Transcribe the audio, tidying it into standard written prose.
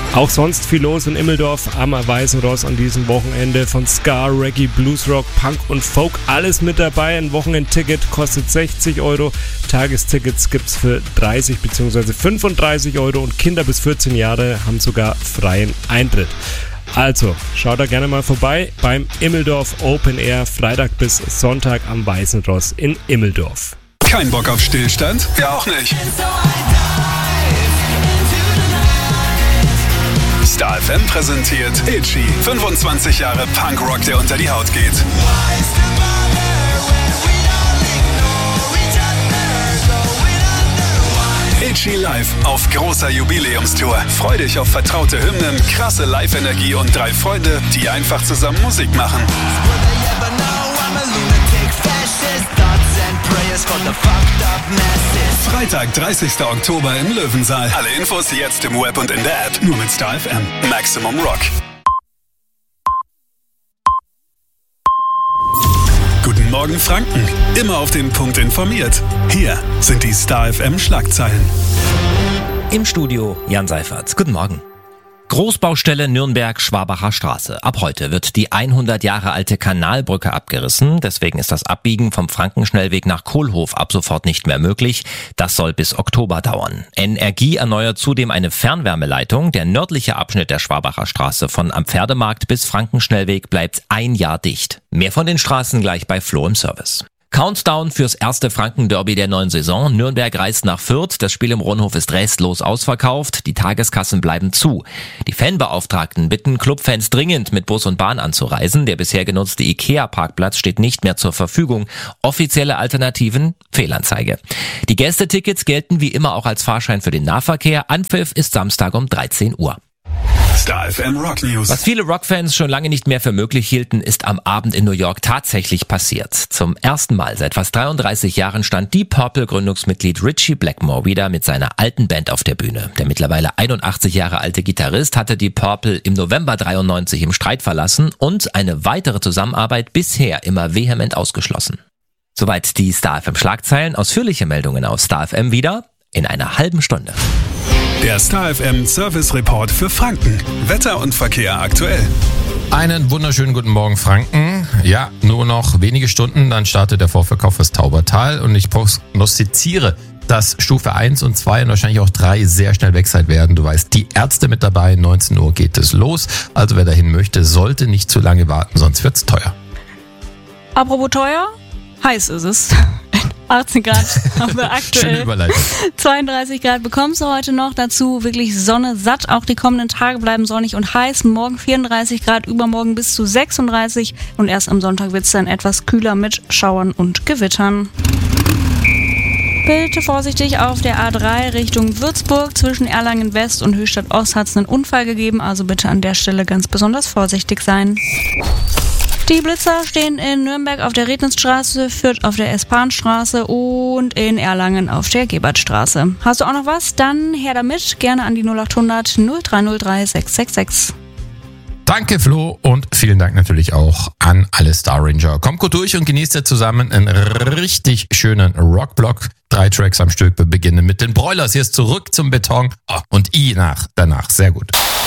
Auch sonst viel los in Immeldorf am Weißen Ross an diesem Wochenende. Von Ska, Reggae, Bluesrock, Punk und Folk, alles mit dabei. Ein Wochenendticket kostet 60 Euro. Tagestickets gibt's für 30 bzw. 35 Euro und Kinder bis 14 Jahre haben sogar freien Eintritt. Also, schaut da gerne mal vorbei beim Immeldorf Open Air, Freitag bis Sonntag am Weißen Ross in Immeldorf. Kein Bock auf Stillstand? Ja, auch nicht. Star FM präsentiert Itchy. 25 Jahre Punkrock, der unter die Haut geht. Itchy live auf großer Jubiläumstour. Freu dich auf vertraute Hymnen, krasse Live-Energie und 3 Freunde, die einfach zusammen Musik machen. Freitag, 30. Oktober im Löwensaal. Alle Infos jetzt im Web und in der App. Nur mit Star FM. Maximum Rock. Guten Morgen Franken. Immer auf den Punkt informiert. Hier sind die Star FM Schlagzeilen. Im Studio Jan Seifert. Guten Morgen. Großbaustelle Nürnberg-Schwabacher Straße. Ab heute wird die 100 Jahre alte Kanalbrücke abgerissen. Deswegen ist das Abbiegen vom Frankenschnellweg nach Kohlhof ab sofort nicht mehr möglich. Das soll bis Oktober dauern. Energie erneuert zudem eine Fernwärmeleitung. Der nördliche Abschnitt der Schwabacher Straße von am Pferdemarkt bis Frankenschnellweg bleibt 1 Jahr dicht. Mehr von den Straßen gleich bei Flo im Service. Countdown fürs erste Franken-Derby der neuen Saison. Nürnberg reist nach Fürth. Das Spiel im Rohnhof ist restlos ausverkauft. Die Tageskassen bleiben zu. Die Fanbeauftragten bitten Clubfans dringend, mit Bus und Bahn anzureisen. Der bisher genutzte IKEA-Parkplatz steht nicht mehr zur Verfügung. Offizielle Alternativen? Fehlanzeige. Die Gästetickets gelten wie immer auch als Fahrschein für den Nahverkehr. Anpfiff ist Samstag um 13 Uhr. Star FM Rock News. Was viele Rockfans schon lange nicht mehr für möglich hielten, ist am Abend in New York tatsächlich passiert. Zum ersten Mal seit fast 33 Jahren stand Deep Purple Gründungsmitglied Ritchie Blackmore wieder mit seiner alten Band auf der Bühne. Der mittlerweile 81 Jahre alte Gitarrist hatte Deep Purple im November 93 im Streit verlassen und eine weitere Zusammenarbeit bisher immer vehement ausgeschlossen. Soweit die Star FM Schlagzeilen. Ausführliche Meldungen auf Star FM wieder in einer halben Stunde. Der Star FM Service Report für Franken. Wetter und Verkehr aktuell. Einen wunderschönen guten Morgen, Franken. Ja, nur noch wenige Stunden, dann startet der Vorverkauf fürs Taubertal und ich prognostiziere, dass Stufe 1 und 2 und wahrscheinlich auch 3 sehr schnell weg sein werden. Du weißt, die Ärzte mit dabei, 19 Uhr geht es los. Also wer dahin möchte, sollte nicht zu lange warten, sonst wird's teuer. Apropos teuer, heiß ist es. 18 Grad haben wir aktuell. Schöne Überleitung. 32 Grad bekommst du heute noch. Dazu wirklich Sonne satt. Auch die kommenden Tage bleiben sonnig und heiß. Morgen 34 Grad, übermorgen bis zu 36. Und erst am Sonntag wird es dann etwas kühler mit Schauern und Gewittern. Bitte vorsichtig auf der A3 Richtung Würzburg. Zwischen Erlangen West und Höchstadt Ost hat es einen Unfall gegeben. Also bitte an der Stelle ganz besonders vorsichtig sein. Die Blitzer stehen in Nürnberg auf der Rednitzstraße, Fürth auf der S-Bahn-Straße und in Erlangen auf der Gebertstraße. Hast du auch noch was? Dann her damit, gerne an die 0800 0303 666. Danke Flo und vielen Dank natürlich auch an alle Star Ranger. Kommt gut durch und genießt ihr zusammen einen richtig schönen Rockblock. 3 Tracks am Stück. Wir beginnen mit den Broilers. Hier ist Zurück zum Beton und danach. Sehr gut.